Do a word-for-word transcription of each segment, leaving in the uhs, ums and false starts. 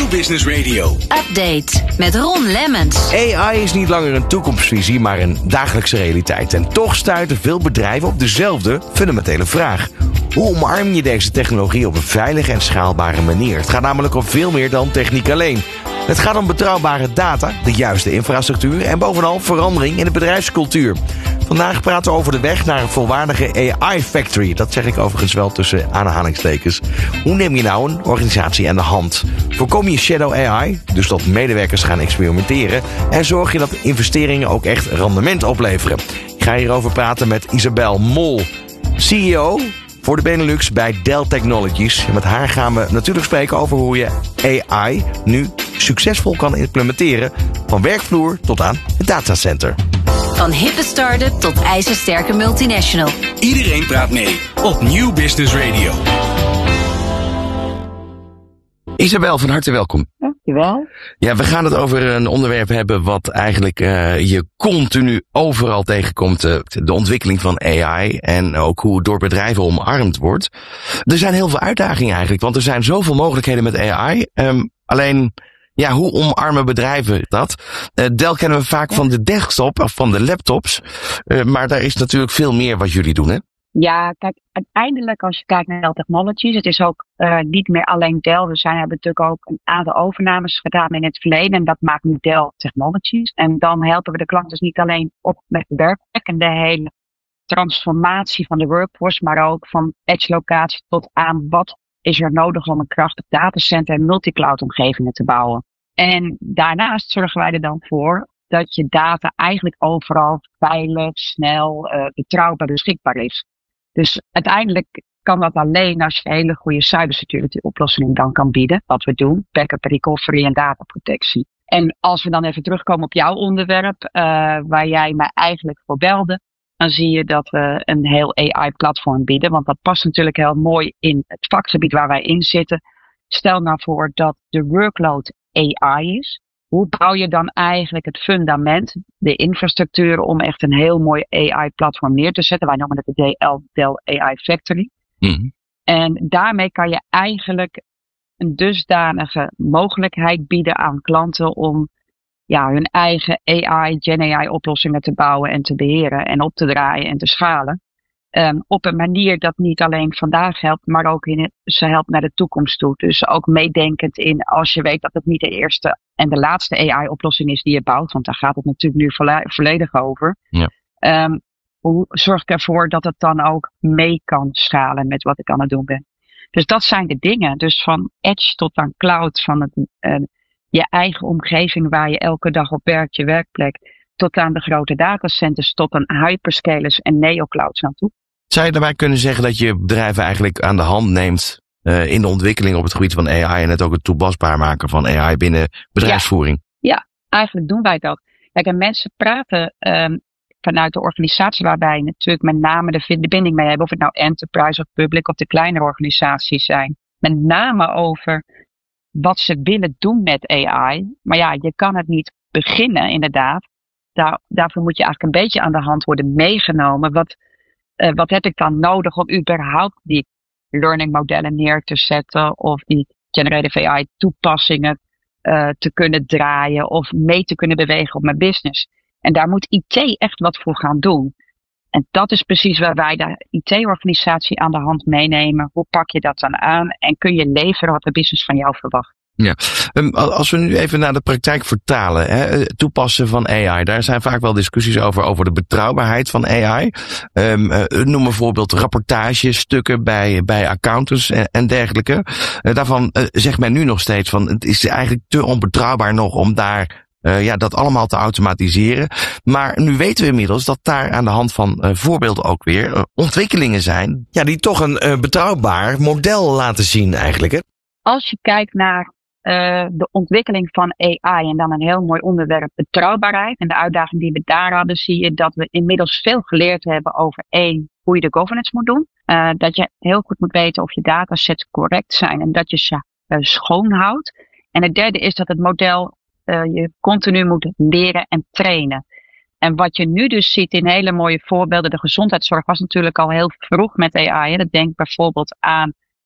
Business Radio. Update met Ron Lemmens. A I is niet langer een toekomstvisie, maar een dagelijkse realiteit. En toch stuiten veel bedrijven op dezelfde fundamentele vraag. Hoe omarm je deze technologie op een veilige en schaalbare manier? Het gaat namelijk om veel meer dan techniek alleen. Het gaat om betrouwbare data, de juiste infrastructuur en bovenal verandering in de bedrijfscultuur. Vandaag praten we over de weg naar een volwaardige A I-factory. Dat zeg ik overigens wel tussen aanhalingstekens. Hoe neem je nou een organisatie aan de hand? Voorkom je shadow A I, dus dat medewerkers gaan experimenteren, en zorg je dat investeringen ook echt rendement opleveren? Ik ga hierover praten met Isabel Mol, C E O voor de Benelux bij Dell Technologies. En met haar gaan we natuurlijk spreken over hoe je A I nu succesvol kan implementeren, van werkvloer tot aan het datacenter. Van hippe start-up tot ijzersterke multinational. Iedereen praat mee op Nieuw Business Radio. Isabel, van harte welkom. Dankjewel. Ja, we gaan het over een onderwerp hebben wat eigenlijk uh, je continu overal tegenkomt. Uh, de ontwikkeling van A I en ook hoe het door bedrijven omarmd wordt. Er zijn heel veel uitdagingen eigenlijk, want er zijn zoveel mogelijkheden met A I. Um, alleen, ja, hoe omarmen bedrijven dat? Uh, Dell kennen we vaak van de desktop of van de laptops. Uh, maar daar is natuurlijk veel meer wat jullie doen, hè? Ja, kijk, uiteindelijk als je kijkt naar Dell Technologies, het is ook uh, niet meer alleen Dell. We zijn, hebben natuurlijk ook een aantal overnames gedaan in het verleden en dat maakt nu Dell Technologies. En dan helpen we de klanten dus niet alleen op met de werkplek en de hele transformatie van de workforce, maar ook van edge locatie tot aan wat is er nodig om een krachtig datacenter en multicloud omgevingen te bouwen. En daarnaast zorgen wij er dan voor dat je data eigenlijk overal veilig, snel, uh, betrouwbaar beschikbaar is. Dus uiteindelijk kan dat alleen als je een hele goede cybersecurity oplossing dan kan bieden. Wat we doen, backup recovery en dataprotectie. En als we dan even terugkomen op jouw onderwerp, uh, waar jij mij eigenlijk voor belde, dan zie je dat we een heel A I-platform bieden. Want dat past natuurlijk heel mooi in het vakgebied waar wij in zitten. Stel nou voor dat de workload A I is. Hoe bouw je dan eigenlijk het fundament, de infrastructuur om echt een heel mooi A I-platform neer te zetten? Wij noemen het de D L, Dell A I Factory. Mm-hmm. En daarmee kan je eigenlijk een dusdanige mogelijkheid bieden aan klanten om ja, hun eigen A I, Gen A I-oplossingen te bouwen en te beheren en op te draaien en te schalen. Um, op een manier dat niet alleen vandaag helpt, maar ook in het, ze helpt naar de toekomst toe. Dus ook meedenkend in als je weet dat het niet de eerste en de laatste A I-oplossing is die je bouwt. Want daar gaat het natuurlijk nu volle, volledig over. Ja. Um, hoe zorg ik ervoor dat het dan ook mee kan schalen met wat ik aan het doen ben. Dus dat zijn de dingen. Dus van edge tot aan cloud, van het, uh, je eigen omgeving waar je elke dag op werkt, je werkplek, tot aan de grote datacenters, tot aan hyperscalers en neoclouds naartoe. Zou je daarbij kunnen zeggen dat je bedrijven eigenlijk aan de hand neemt uh, in de ontwikkeling op het gebied van A I en het ook het toepasbaar maken van A I binnen bedrijfsvoering? Ja, ja, eigenlijk doen wij dat. Kijk, en mensen praten um, vanuit de organisatie waar wij natuurlijk met name de verbinding mee hebben, of het nou enterprise of public of de kleinere organisaties zijn. Met name over wat ze willen doen met A I. Maar ja, je kan het niet beginnen inderdaad. Daar, daarvoor moet je eigenlijk een beetje aan de hand worden meegenomen. Wat, uh, wat heb ik dan nodig om überhaupt die learning modellen neer te zetten of die generative A I toepassingen uh, te kunnen draaien of mee te kunnen bewegen op mijn business. En daar moet I T echt wat voor gaan doen. En dat is precies waar wij de I T-organisatie aan de hand meenemen. Hoe pak je dat dan aan en kun je leveren wat de business van jou verwacht? Ja, um, als we nu even naar de praktijk vertalen, hè, toepassen van A I, daar zijn vaak wel discussies over, over de betrouwbaarheid van A I. Um, uh, noem bijvoorbeeld rapportagestukken bij, bij accountants en, en dergelijke. Uh, daarvan uh, zegt men nu nog steeds van, het is eigenlijk te onbetrouwbaar nog om daar Uh, ja, dat allemaal te automatiseren. Maar nu weten we inmiddels dat daar aan de hand van uh, voorbeelden ook weer uh, ontwikkelingen zijn. Ja, die toch een uh, betrouwbaar model laten zien eigenlijk, hè? Als je kijkt naar uh, de ontwikkeling van A I en dan een heel mooi onderwerp betrouwbaarheid en de uitdaging die we daar hadden, zie je dat we inmiddels veel geleerd hebben over één, hoe je de governance moet doen. Uh, dat je heel goed moet weten of je datasets correct zijn en dat je ze uh, schoon houdt. En het derde is dat het model Uh, je continu moet leren en trainen. En wat je nu dus ziet in hele mooie voorbeelden. De gezondheidszorg was natuurlijk al heel vroeg met A I. Hè. Dat denk bijvoorbeeld aan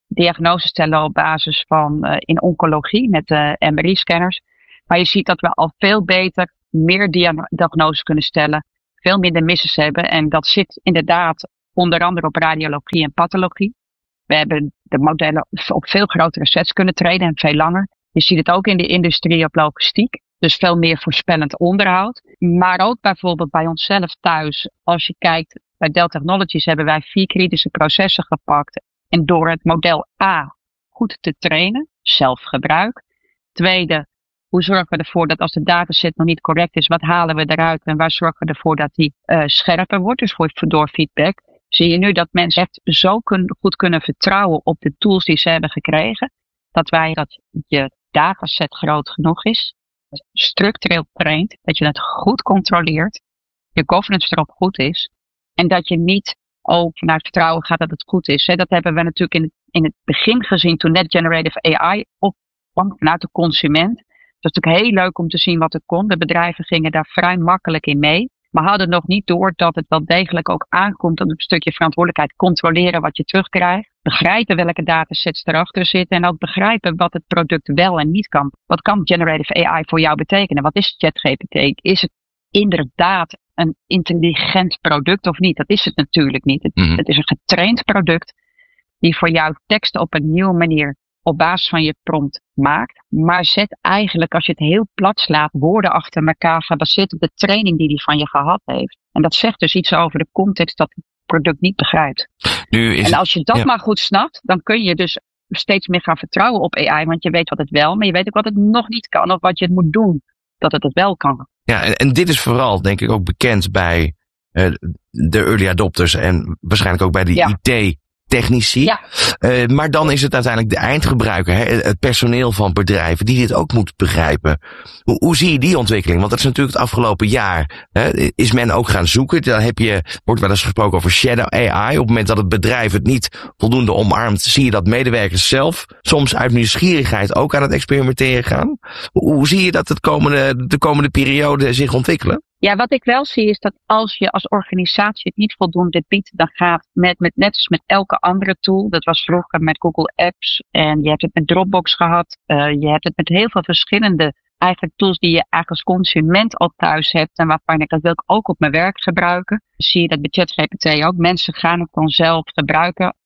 diagnose stellen op basis van uh, in oncologie met uh, M R I-scanners. Maar je ziet dat we al veel beter meer diagnoses kunnen stellen. Veel minder misses hebben. En dat zit inderdaad onder andere op radiologie en pathologie. We hebben de modellen op veel grotere sets kunnen trainen en veel langer. Je ziet het ook in de industrie op logistiek. Dus veel meer voorspellend onderhoud. Maar ook bijvoorbeeld bij onszelf thuis. Als je kijkt bij Dell Technologies hebben wij vier kritische processen gepakt. En door het model A goed te trainen, zelfgebruik. Tweede, hoe zorgen we ervoor dat als de dataset nog niet correct is, wat halen we eruit en waar zorgen we ervoor dat die uh, scherper wordt, dus voor, door feedback. Zie je nu dat mensen echt zo kun, goed kunnen vertrouwen op de tools die ze hebben gekregen, dat wij dat je dataset groot genoeg is, structureel traint, dat je het goed controleert, je governance erop goed is en dat je niet ook vanuit vertrouwen gaat dat het goed is. Hè. Dat hebben we natuurlijk in het, in het begin gezien toen Net Generative A I opkwam vanuit de consument. Het was natuurlijk heel leuk om te zien wat er kon. De bedrijven gingen daar vrij makkelijk in mee. Maar hadden nog niet door dat het wel degelijk ook aankomt op een stukje verantwoordelijkheid. Controleren wat je terugkrijgt. Begrijpen welke datasets erachter zitten. En ook begrijpen wat het product wel en niet kan. Wat kan Generative A I voor jou betekenen? Wat is ChatGPT? Is het inderdaad een intelligent product of niet? Dat is het natuurlijk niet. Het, mm-hmm. het is een getraind product die voor jou teksten op een nieuwe manier op basis van je prompt maakt. Maar zet eigenlijk, als je het heel plat slaat, woorden achter elkaar gebaseerd op de training die hij van je gehad heeft. En dat zegt dus iets over de context dat het product niet begrijpt. Nu is en als je dat ja. maar goed snapt, dan kun je dus steeds meer gaan vertrouwen op A I. Want je weet wat het wel, maar je weet ook wat het nog niet kan. Of wat je het moet doen, dat het het wel kan. Ja, en, en dit is vooral, denk ik, ook bekend bij uh, de early adopters. En waarschijnlijk ook bij de ja. I T technici. Ja. Uh, maar dan is het uiteindelijk de eindgebruiker, hè, het personeel van bedrijven, die dit ook moet begrijpen. Hoe, hoe zie je die ontwikkeling? Want dat is natuurlijk het afgelopen jaar. Hè, is men ook gaan zoeken. Dan heb je, wordt wel eens gesproken over shadow A I. Op het moment dat het bedrijf het niet voldoende omarmt, zie je dat medewerkers zelf soms uit nieuwsgierigheid ook aan het experimenteren gaan. Hoe, hoe zie je dat het komende, de komende periode zich ontwikkelen? Ja, wat ik wel zie is dat als je als organisatie het niet voldoende biedt, dan gaat met, met net als met elke andere tool. Dat was vroeger met Google Apps en je hebt het met Dropbox gehad. Uh, je hebt het met heel veel verschillende eigenlijk tools die je eigenlijk als consument al thuis hebt en waarvan ik dat wil ik ook op mijn werk gebruiken. Dan zie je dat bij ChatGPT ook. Mensen gaan het dan zelf gebruiken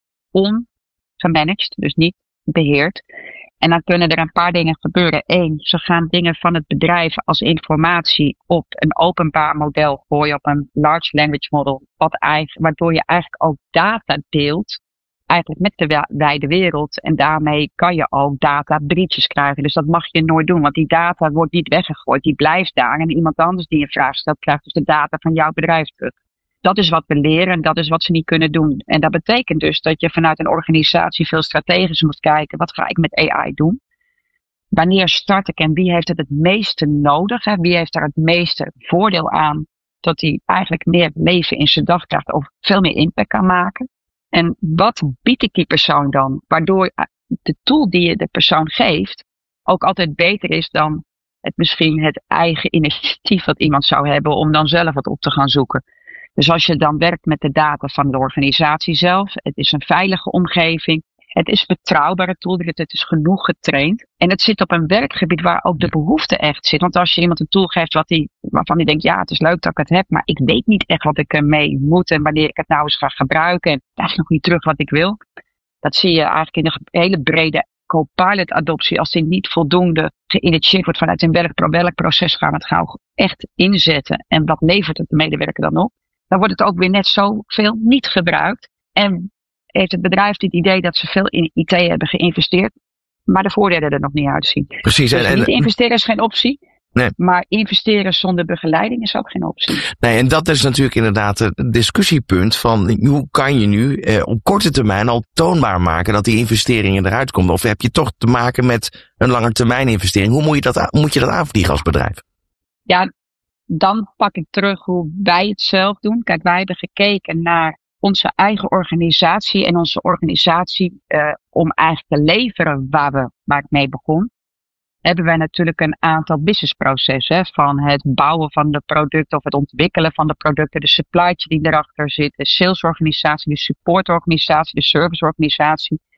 ongemanaged, dus niet beheerd. En dan kunnen er een paar dingen gebeuren. Eén, ze gaan dingen van het bedrijf als informatie op een openbaar model gooien, op een large language model, wat eigenlijk, waardoor je eigenlijk ook data deelt, eigenlijk met de wijde wereld. En daarmee kan je ook data breaches krijgen. Dus dat mag je nooit doen, want die data wordt niet weggegooid, die blijft daar. En iemand anders die een vraag stelt, krijgt dus de data van jouw bedrijf terug. Dat is wat we leren en dat is wat ze niet kunnen doen. En dat betekent dus dat je vanuit een organisatie veel strategisch moet kijken. Wat ga ik met A I doen? Wanneer start ik en wie heeft het het meeste nodig? Hè? Wie heeft daar het meeste voordeel aan dat hij eigenlijk meer leven in zijn dag krijgt of veel meer impact kan maken? En wat bied ik die persoon dan? Waardoor de tool die je de persoon geeft ook altijd beter is dan het misschien het eigen initiatief dat iemand zou hebben om dan zelf wat op te gaan zoeken. Dus als je dan werkt met de data van de organisatie zelf, het is een veilige omgeving, het is betrouwbare tool, het is genoeg getraind. En het zit op een werkgebied waar ook de behoefte echt zit. Want als je iemand een tool geeft wat die, waarvan hij denkt, ja het is leuk dat ik het heb, maar ik weet niet echt wat ik ermee moet en wanneer ik het nou eens ga gebruiken en krijg nog niet terug wat ik wil. Dat zie je eigenlijk in de hele brede Copilot adoptie, als die niet voldoende geïnitieerd wordt vanuit een welk, welk proces gaan we het gauw echt inzetten en wat levert het de medewerker dan op. Dan wordt het ook weer net zoveel niet gebruikt. En heeft het bedrijf het idee dat ze veel in I T hebben geïnvesteerd, maar de voordelen er nog niet uitzien. Precies. Dus en, niet investeren is geen optie. Nee. Maar investeren zonder begeleiding is ook geen optie. Nee, en dat is natuurlijk inderdaad het discussiepunt van hoe kan je nu eh, op korte termijn al toonbaar maken dat die investeringen eruit komen? Of heb je toch te maken met een langetermijn investering? Hoe moet je dat, moet je dat aanvliegen als bedrijf? Ja, dan pak ik terug hoe wij het zelf doen. Kijk, wij hebben gekeken naar onze eigen organisatie en onze organisatie uh, om eigenlijk te leveren waar, we, waar ik mee begon. Hebben wij natuurlijk een aantal businessprocessen, van het bouwen van de producten of het ontwikkelen van de producten, de supply chain die erachter zit, de salesorganisatie, de supportorganisatie, de serviceorganisatie.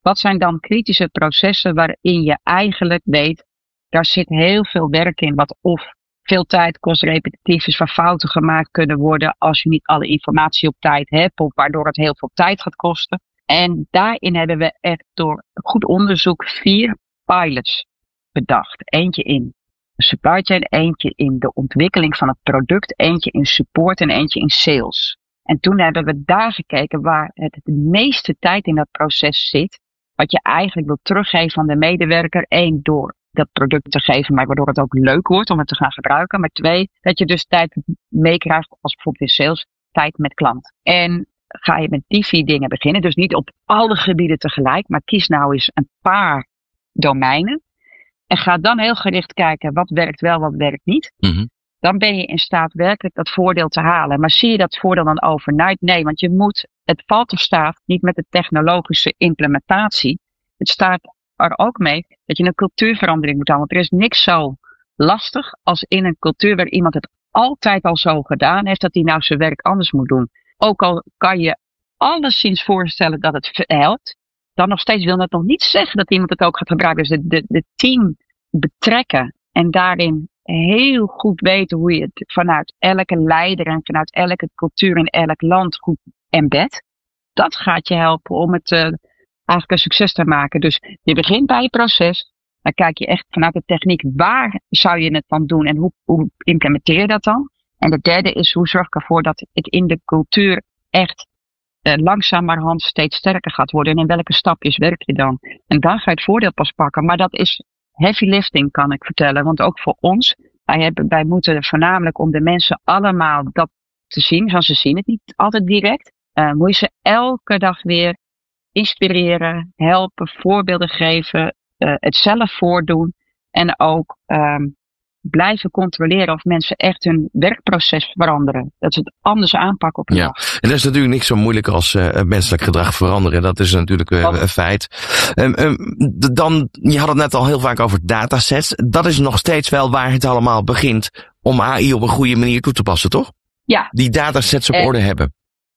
wat zijn dan kritische processen waarin je eigenlijk weet, daar zit heel veel werk in, wat of veel tijd kost, repetitief is, waar fouten gemaakt kunnen worden als je niet alle informatie op tijd hebt, of waardoor het heel veel tijd gaat kosten. En daarin hebben we echt door goed onderzoek vier pilots bedacht. Eentje in de supply chain, eentje in de ontwikkeling van het product, eentje in support en eentje in sales. En toen hebben we daar gekeken waar het de meeste tijd in dat proces zit, wat je eigenlijk wil teruggeven aan de medewerker. Eén, door dat product te geven, maar waardoor het ook leuk wordt om het te gaan gebruiken. Maar twee, dat je dus tijd meekrijgt, als bijvoorbeeld in sales, tijd met klant. En ga je met die vier dingen beginnen, dus niet op alle gebieden tegelijk, maar kies nou eens een paar domeinen. En ga dan heel gericht kijken, wat werkt wel, wat werkt niet. Mm-hmm. Dan ben je in staat werkelijk dat voordeel te halen. Maar zie je dat voordeel dan overnight? Nee, want je moet, het valt of staat niet met de technologische implementatie. Het staat er ook mee dat je een cultuurverandering moet halen. Want er is niks zo lastig als in een cultuur waar iemand het altijd al zo gedaan heeft, dat hij nou zijn werk anders moet doen. Ook al kan je alleszins voorstellen dat het helpt, dan nog steeds wil dat nog niet zeggen dat iemand het ook gaat gebruiken. Dus de, de, de team betrekken en daarin heel goed weten hoe je het vanuit elke leider en vanuit elke cultuur in elk land goed embed. Dat gaat je helpen om het uh, eigenlijk een succes te maken. Dus je begint bij je proces. Dan kijk je echt vanuit de techniek, waar zou je het dan doen en hoe, hoe implementeer je dat dan? En de derde is, hoe zorg ik ervoor dat het in de cultuur echt uh, langzamerhand steeds sterker gaat worden. En in welke stapjes werk je dan? En dan ga je het voordeel pas pakken. Maar dat is heavy lifting, kan ik vertellen. Want ook voor ons, wij, hebben, wij moeten voornamelijk om de mensen allemaal dat te zien. Zoals ze zien het niet altijd direct. Uh, moet je ze elke dag weer inspireren, helpen, voorbeelden geven, uh, het zelf voordoen. En ook um, blijven controleren of mensen echt hun werkproces veranderen. Dat ze het anders aanpakken op een ja. dag. En dat is natuurlijk niks zo moeilijk als uh, menselijk gedrag veranderen. Dat is natuurlijk uh, een feit. Um, um, dan, je had het net al heel vaak over datasets. Dat is nog steeds wel waar het allemaal begint om A I op een goede manier toe te passen, toch? Ja. Die datasets op en, orde hebben.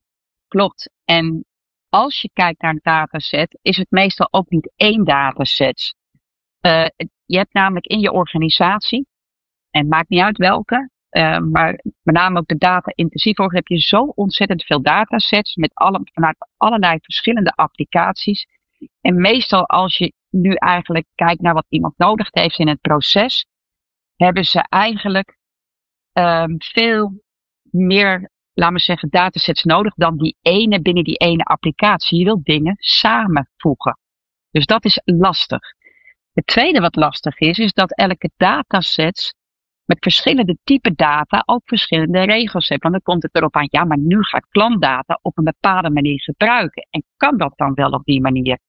Klopt. En als je kijkt naar een dataset, is het meestal ook niet één dataset. Uh, je hebt namelijk in je organisatie, en het maakt niet uit welke, uh, maar met name ook de data-intensieve org, heb je zo ontzettend veel datasets met alle, vanuit allerlei verschillende applicaties. En meestal als je nu eigenlijk kijkt naar wat iemand nodig heeft in het proces, hebben ze eigenlijk um, veel meer, laten we zeggen, datasets nodig dan die ene binnen die ene applicatie. Je wilt dingen samenvoegen. Dus dat is lastig. Het tweede wat lastig is, is dat elke dataset met verschillende type data ook verschillende regels heeft. Want dan komt het erop aan, ja, maar nu ga ik klantdata op een bepaalde manier gebruiken. En kan dat dan wel op die manier?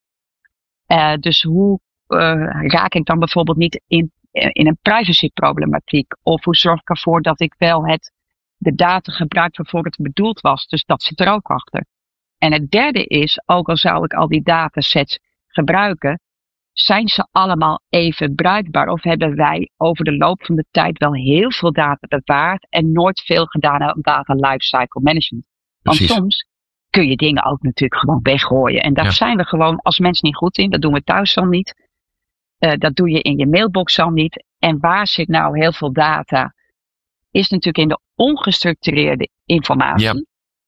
Uh, dus hoe uh, raak ik dan bijvoorbeeld niet in, in een privacyproblematiek? Of hoe zorg ik ervoor dat ik wel het, de data gebruik waarvoor het bedoeld was? Dus dat zit er ook achter. En het derde is, ook al zou ik al die datasets gebruiken, zijn ze allemaal even bruikbaar? Of hebben wij over de loop van de tijd wel heel veel data bewaard en nooit veel gedaan aan data lifecycle management? Want Precies. soms kun je dingen ook natuurlijk gewoon weggooien. En daar ja. zijn we gewoon als mensen niet goed in. Dat doen we thuis al niet. Uh, dat doe je in je mailbox al niet. En waar zit nou heel veel data? Is natuurlijk in de ongestructureerde informatie. Ja.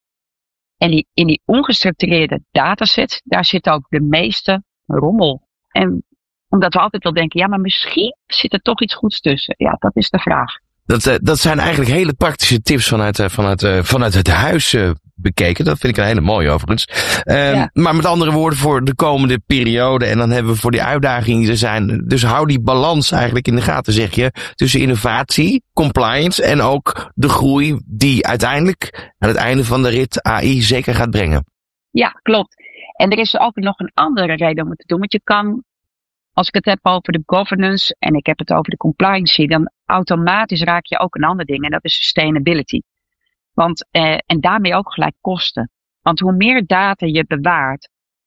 En die, in die ongestructureerde datasets, daar zit ook de meeste rommel. En omdat we altijd wel denken, ja, maar misschien zit er toch iets goeds tussen. Ja, dat is de vraag. Dat, uh, dat zijn eigenlijk hele praktische tips vanuit, uh, vanuit, uh, vanuit het huis uh, bekeken. Dat vind ik een hele mooie overigens. Uh, ja. Maar met andere woorden voor de komende periode. En dan hebben we voor die uitdagingen die er zijn. Dus hou die balans eigenlijk in de gaten, zeg je. Tussen innovatie, compliance en ook de groei die uiteindelijk aan het einde van de rit A I zeker gaat brengen. Ja, klopt. En er is ook nog een andere reden om het te doen. Want je kan, als ik het heb over de governance en ik heb het over de compliance, dan automatisch raak je ook een ander ding. En dat is sustainability. Want, eh, en daarmee ook gelijk kosten. Want hoe meer data je bewaart,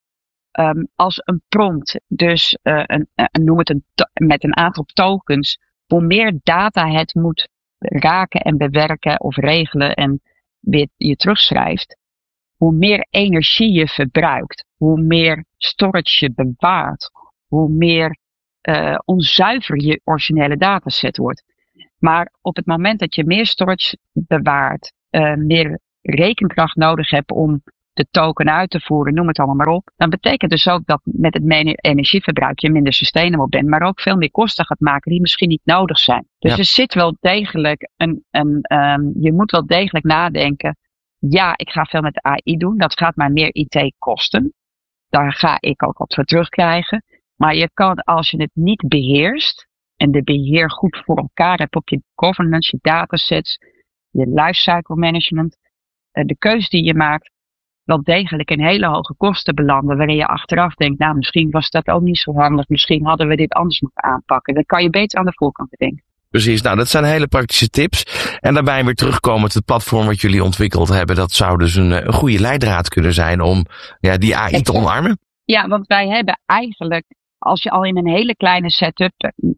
um, als een prompt, dus uh, een, een, noem het een to- met een aantal tokens, hoe meer data het moet raken en bewerken of regelen en weer je terugschrijft, hoe meer energie je verbruikt, hoe meer storage je bewaart, hoe meer uh, onzuiver je originele dataset wordt. Maar op het moment dat je meer storage bewaart, uh, meer rekenkracht nodig hebt om de token uit te voeren, noem het allemaal maar op, dan betekent dus ook dat met het meer energieverbruik je minder sustainable bent, maar ook veel meer kosten gaat maken die misschien niet nodig zijn. Dus ja. er zit wel degelijk een, een um, je moet wel degelijk nadenken. Ja, ik ga veel met A I doen. Dat gaat mij meer I T kosten. Daar ga ik ook wat voor terugkrijgen. Maar je kan, als je het niet beheerst en de beheer goed voor elkaar hebt op je governance, je datasets, je lifecycle management, de keuze die je maakt, wel degelijk in hele hoge kosten belanden, waarin je achteraf denkt, nou, misschien was dat ook niet zo handig, misschien hadden we dit anders moeten aanpakken. Dan kan je beter aan de voorkant bedenken. Precies, nou dat zijn hele praktische tips. En daarbij weer terugkomen met het platform wat jullie ontwikkeld hebben. Dat zou dus een, een goede leidraad kunnen zijn om ja, die A I te omarmen. Ja, want wij hebben eigenlijk, als je al in een hele kleine setup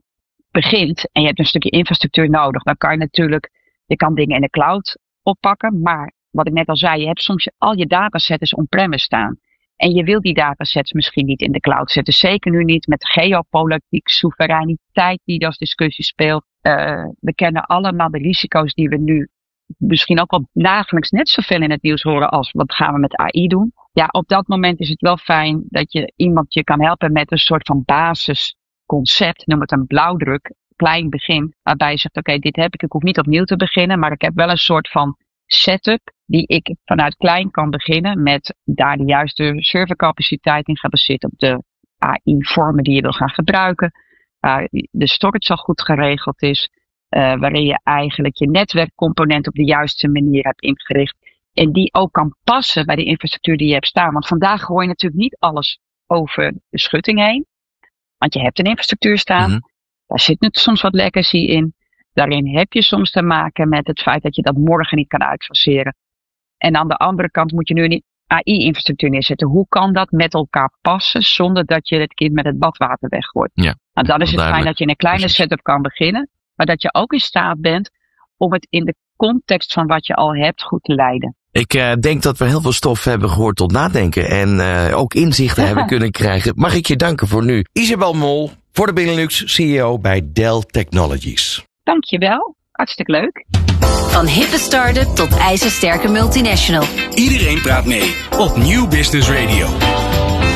begint en je hebt een stukje infrastructuur nodig, dan kan je natuurlijk, je kan dingen in de cloud oppakken, maar wat ik net al zei, je hebt soms al je datasets on-premise staan. En je wil die datasets misschien niet in de cloud zetten. Zeker nu niet met geopolitiek, soevereiniteit die als discussie speelt. Uh, we kennen allemaal de risico's die we nu misschien ook wel dagelijks net zoveel in het nieuws horen als wat gaan we met A I doen. Ja, op dat moment is het wel fijn dat je iemand je kan helpen met een soort van basisconcept. Noem het een blauwdruk, klein begin. Waarbij je zegt, oké, okay, dit heb ik, ik hoef niet opnieuw te beginnen. Maar ik heb wel een soort van setup die ik vanuit klein kan beginnen met daar de juiste servercapaciteit in gebaseerd op de A I-vormen die je wil gaan gebruiken. Uh, de storage al goed geregeld is, uh, waarin je eigenlijk je netwerkcomponent op de juiste manier hebt ingericht. En die ook kan passen bij de infrastructuur die je hebt staan. Want vandaag gooi je natuurlijk niet alles over de schutting heen. Want je hebt een infrastructuur staan. Mm-hmm. Daar zit nu soms wat legacy in. Daarin heb je soms te maken met het feit dat je dat morgen niet kan uitfaseren. En aan de andere kant moet je nu een A I-infrastructuur neerzetten. Hoe kan dat met elkaar passen zonder dat je het kind met het badwater weggooit? Ja, nou, dan is het fijn dat je in een kleine Precies. setup kan beginnen. Maar dat je ook in staat bent om het in de context van wat je al hebt goed te leiden. Ik uh, denk dat we heel veel stof hebben gehoord tot nadenken. En uh, ook inzichten hebben kunnen krijgen. Mag ik je danken voor nu. Isabel Mol, voor de Benelux C E O bij Dell Technologies. Dankjewel. Hartstikke leuk. Van hippe start-up tot ijzersterke multinational. Iedereen praat mee op Nieuw Business Radio.